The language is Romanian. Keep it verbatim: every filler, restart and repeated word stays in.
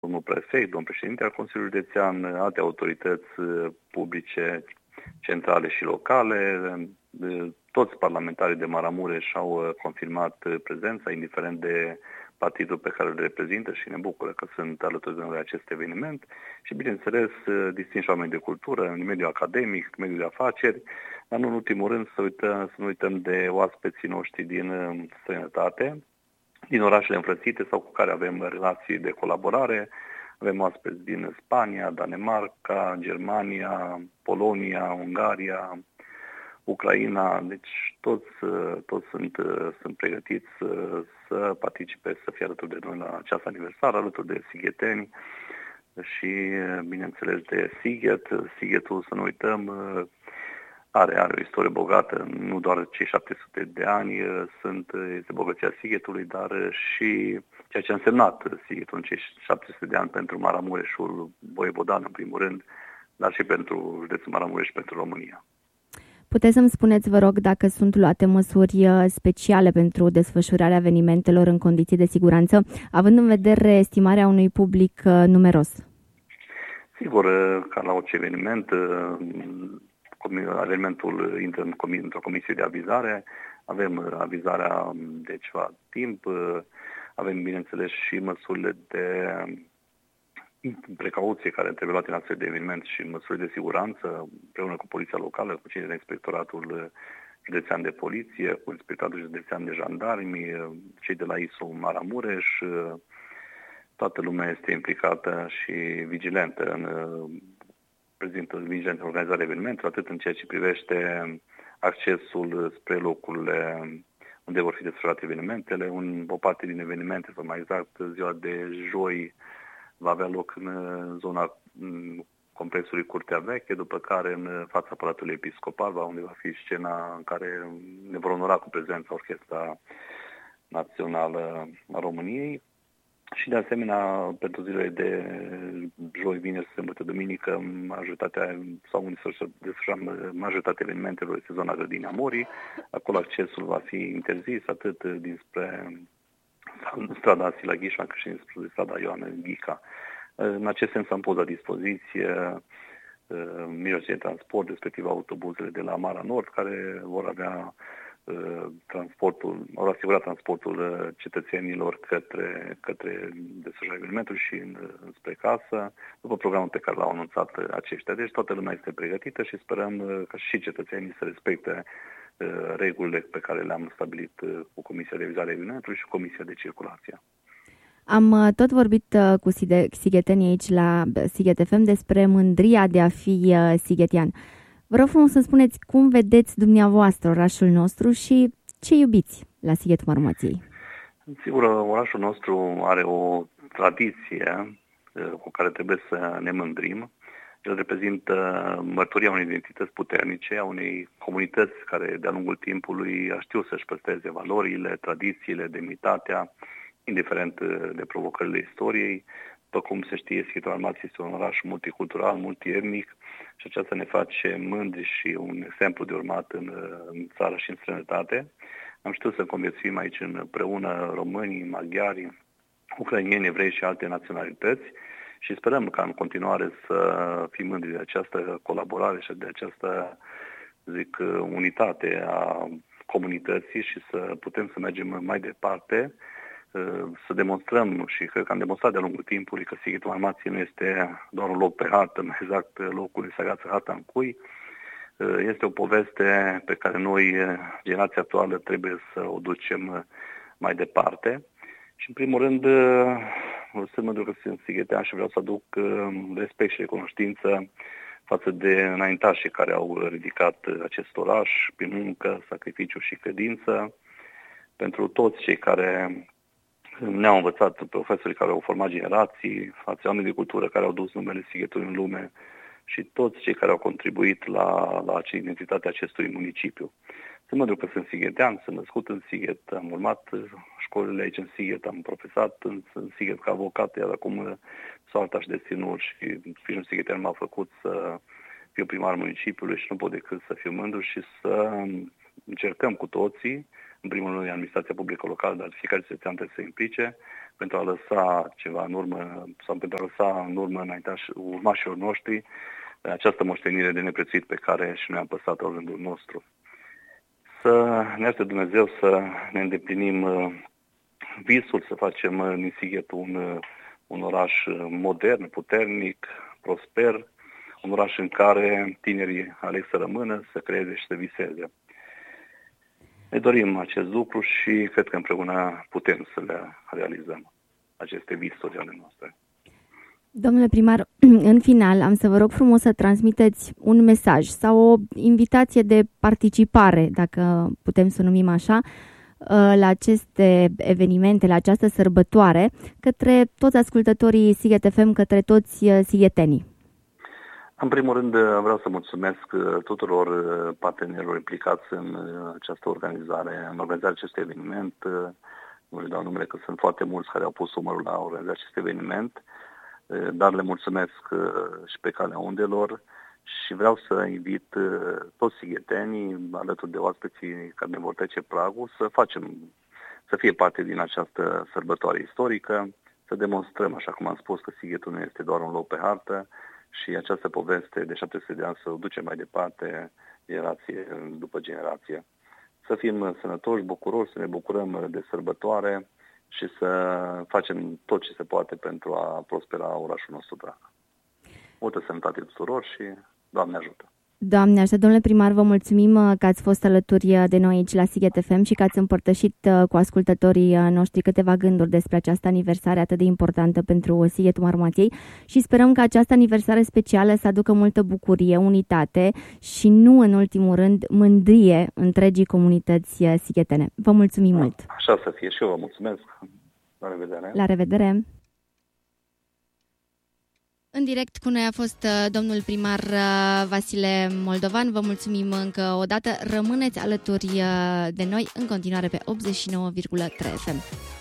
domnul prefect, domnul președinte al Consiliului Județean, alte autorități publice, centrale și locale. Toți parlamentarii de Maramureș au confirmat prezența, indiferent de partidul pe care îl reprezintă, și ne bucură că sunt alături de noi la acest eveniment. Și, bineînțeles, distinși oameni de cultură, în mediul academic, în mediul de afaceri, dar nu în ultimul rând să, uităm, să nu uităm de oaspeții noștri din străinătate, din orașele înfrățite sau cu care avem relații de colaborare. Avem oaspeți din Spania, Danemarca, Germania, Polonia, Ungaria, Ucraina, deci toți, toți sunt, sunt pregătiți să, să participe, să fie alături de noi la această aniversare, alături de sigheteni și, bineînțeles, de Sighet. Sighetul, să nu uităm, are, are o istorie bogată, nu doar cei șapte sute de ani sunt, este bogăția Sighetului, dar și ceea ce a însemnat Sighetul în cei șapte sute de ani pentru Maramureșul voievodan, în primul rând, dar și pentru județul Maramureș și pentru România. Puteți să-mi spuneți, vă rog, dacă sunt luate măsuri speciale pentru desfășurarea evenimentelor în condiții de siguranță, având în vedere estimarea unui public numeros? Sigur, ca la orice eveniment, evenimentul intră într-o comisie de avizare, avem avizarea de ceva timp, avem, bineînțeles, și măsurile de precauție care trebuie luate în astfel de eveniment și măsurile de siguranță, împreună cu poliția locală, cu cei de inspectoratul județean de poliție, cu inspectoratul județean de jandarmi, cei de la I S O Maramureș. Toată lumea este implicată și vigilentă în, prezintă vigilentă în organizarea evenimentului, atât în ceea ce privește accesul spre locurile unde vor fi desfășurate evenimentele. Un, o parte din evenimente, sau mai exact ziua de joi, va avea loc în zona complexului Curtea Veche, după care în fața Palatului Episcopal, unde va fi scena în care ne vor onora cu prezența Orchestra Națională a României. Și de asemenea, pentru zilele de joi, vineri, sâmbătă, duminică, majoritatea sau unde se desfășoară majoritatea evenimentelor este zona Grădina Morii. Acolo accesul va fi interzis atât dinspre strada Sila Ghișman, cât și dinspre strada Ioan Ghica. În acest sens am pus la dispoziție mijloace de transport, respectiv autobuzele de la Mara Nord, care vor avea transportul, au asigurat transportul cetățenilor către, către desfășurarea evenimentului și în, spre casă, după programul pe care l-au anunțat aceștia. Deci toată lumea este pregătită și sperăm ca și cetățenii să respecte regulile pe care le-am stabilit cu Comisia de Vizare a Evenimentului și Comisia de Circulație. Am tot vorbit cu sighetenii aici la Sighet F M despre mândria de a fi sighetian. Vă rog frumos să spuneți cum vedeți dumneavoastră orașul nostru și ce iubiți la Sighetul Marmației. Sigur, orașul nostru are o tradiție cu care trebuie să ne mândrim. El reprezintă mărturia unei identități puternice, a unei comunități care de-a lungul timpului a știut să-și păstreze valorile, tradițiile, demnitatea, indiferent de provocările istoriei. După cum se știe, Sighetul Marmației este un oraș multicultural, multietnic și aceasta ne face mândri și un exemplu de urmat în, în țară și în străinătate. Am știut să conviețuim aici împreună românii, maghiari, ucrainieni, evrei și alte naționalități și sperăm ca în continuare să fim mândri de această colaborare și de această, zic, unitate a comunității și să putem să mergem mai departe, să demonstrăm și cred că am demonstrat de-a lungul timpului că Sighetul Marmației nu este doar un loc pe hartă, mai exact locul de se agață harta în cui. Este o poveste pe care noi, generația actuală, trebuie să o ducem mai departe. Și în primul rând, sunt mândru că sunt sighetean și vreau să aduc respect și recunoștință față de înaintașii care au ridicat acest oraș prin muncă, sacrificiu și credință. Pentru toți cei care ne-au învățat, profesorii care au format generații, față oameni de cultură care au dus numele Sighetului în lume și toți cei care au contribuit la, la identitatea acestui municipiu. Sunt mândru că sunt sighetean, sunt născut în Sighet, am urmat școlile aici în Sighet, am profesat în, în Sighet ca avocat, iar acum soarta și destinul și fiul sighetean m-a făcut să fiu primar municipiului și nu pot decât să fiu mândru și să încercăm cu toții, în primul rând administrația publică locală, dar fiecare cetățean trebuie să se implice, pentru a lăsa ceva în urmă sau pentru a lăsa în urmă înaintași, urmașilor noștri această moștenire de neprețuit pe care și noi am păstrat-o în rândul nostru. Să ne ajute Dumnezeu să ne îndeplinim visul, să facem din Sighet un, un oraș modern, puternic, prosper, un oraș în care tinerii aleg să rămână, să creeze și să viseze. Ne dorim acest lucru și cred că împreună putem să le realizăm, aceste visuri ale noastre. Domnule primar, în final am să vă rog frumos să transmiteți un mesaj sau o invitație de participare, dacă putem să o numim așa, la aceste evenimente, la această sărbătoare, către toți ascultătorii Sighet F M, către toți sighetenii. În primul rând vreau să mulțumesc tuturor partenerilor implicați în această organizare, în organizarea acestui eveniment. Nu le dau numele că sunt foarte mulți care au pus umărul la organizarea acestui eveniment, dar le mulțumesc și pe calea undelor și vreau să invit toți sighetenii, alături de oaspeții care ne vor trece pragul, să facem, să fie parte din această sărbătoare istorică, să demonstrăm, așa cum am spus, că Sighetul nu este doar un loc pe hartă și această poveste de șapte sute de ani să o ducem mai departe, generație după generație. Să fim sănătoși, bucuroși, să ne bucurăm de sărbătoare și să facem tot ce se poate pentru a prospera orașul nostru drag. Multă sănătate tuturor și Doamne ajută! Doamne ajută, domnule primar, vă mulțumim că ați fost alături de noi aici la Sighet F M și că ați împărtășit cu ascultătorii noștri câteva gânduri despre această aniversare atât de importantă pentru Sighetul Marmației și sperăm că această aniversare specială să aducă multă bucurie, unitate și nu în ultimul rând mândrie întregii comunități sighetene. Vă mulțumim mult! Așa să fie și eu vă mulțumesc! La revedere! La revedere! În direct cu noi a fost domnul primar Vasile Moldovan. Vă mulțumim încă o dată. Rămâneți alături de noi în continuare pe optzeci și nouă virgulă trei F M.